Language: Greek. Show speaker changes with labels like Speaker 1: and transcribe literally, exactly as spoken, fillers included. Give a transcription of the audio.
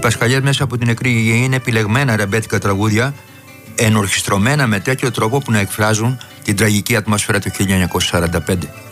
Speaker 1: Πασχαλιές μέσα από την νεκρή γη είναι επιλεγμένα ρεμπέτικα τραγούδια, ενορχιστρωμένα με τέτοιο τρόπο που να εκφράζουν την τραγική ατμόσφαιρα του χίλια εννιακόσια σαράντα πέντε.